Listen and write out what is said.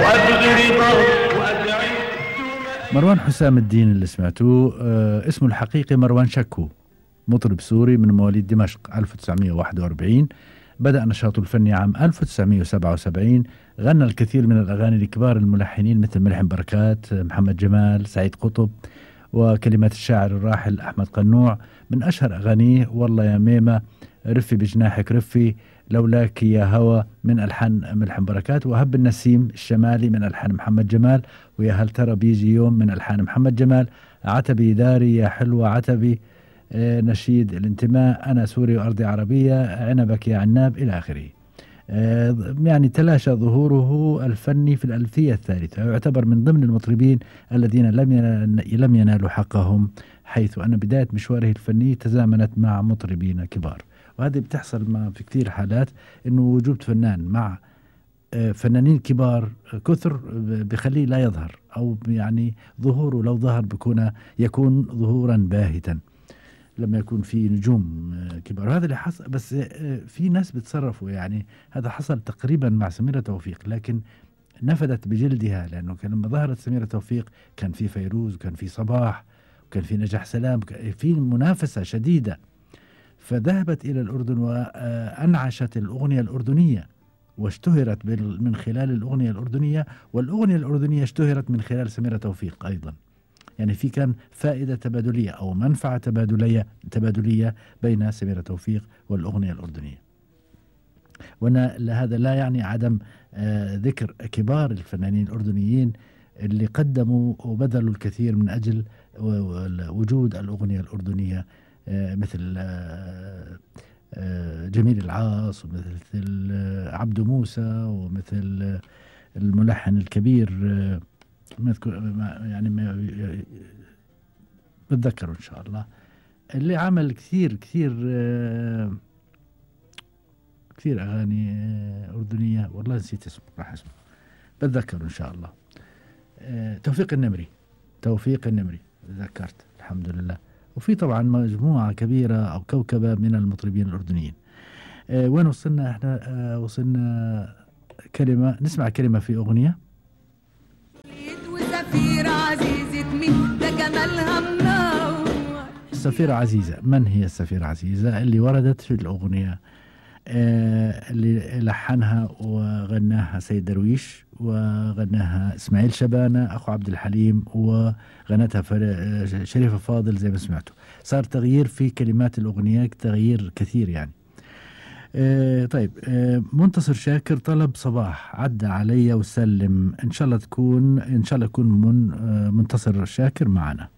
مروان حسام الدين اللي سمعتوه اسمه الحقيقي مروان شكو، مطرب سوري من مواليد دمشق 1941. بدأ نشاطه الفني عام 1977. غنى الكثير من الأغاني لكبار الملحنين مثل ملحم بركات، محمد جمال، سعيد قطب، وكلمات الشاعر الراحل أحمد قنوع. من أشهر أغانيه والله يا ميمة، رفي بجناحك رفي، لولاك يا هوى من ألحان ملحم بركات، وهب النسيم الشمالي من ألحان محمد جمال، ويا هل ترى بيجي يوم من ألحان محمد جمال، عتبي داري يا حلوة عتبي، نشيد الانتماء، أنا سوري وأرضي عربية، عنبك يا عناب، إلى آخره. يعني تلاشى ظهوره الفني في الألفية الثالثة، ويعتبر من ضمن المطربين الذين لم ينالوا حقهم، حيث أن بداية مشواره الفني تزامنت مع مطربين كبار. وهذه بتحصل في كثير حالات، إنه وجود فنان مع فنانين كبار كثر بخليه لا يظهر، أو يعني ظهوره لو ظهر يكون ظهورا باهتا لما يكون في نجوم كبار. هذا اللي حصل، بس في ناس بتصرفوا، يعني هذا حصل تقريبا مع سميرة توفيق، لكن نفدت بجلدها، لأنه كان لما ظهرت سميرة توفيق كان في فيروز، وكان في صباح، وكان في نجاح سلام، في منافسة شديدة. فذهبت إلى الأردن وأنعشت الأغنية الأردنية، واشتهرت من خلال الأغنية الأردنية، والأغنية الأردنية اشتهرت من خلال سميرة توفيق أيضا. يعني في كان فائدة تبادلية أو منفعة تبادلية بين سميرة توفيق والأغنية الأردنية. هذا لا يعني عدم ذكر كبار الفنانين الأردنيين اللي قدموا وبذلوا الكثير من أجل وجود الأغنية الأردنية، مثل جميل العاص، ومثل عبد موسى، ومثل الملحن الكبير يعني بتذكره إن شاء الله، اللي عمل كثير أغاني أردنية، والله نسيت اسمه، راح اسمه بتذكره إن شاء الله. توفيق النمري ذكرت، الحمد لله. وفي طبعا مجموعة كبيرة أو كوكبة من المطربين الأردنيين. وين وصلنا احنا؟ وصلنا نسمع كلمة في أغنية. السفيرة عزيزة. من هي السفيرة عزيزة؟ اللي وردت في الأغنية، اللي لحنها وغناها سيد درويش، وغناها إسماعيل شبانة أخو عبد الحليم، وغنتها شريفة فاضل زي ما سمعتوا. صار تغيير في كلمات الأغنية، تغيير كثير يعني. طيب، منتصر شاكر طلب صباح عدى علي وسلم، إن شاء الله يكون منتصر شاكر معنا.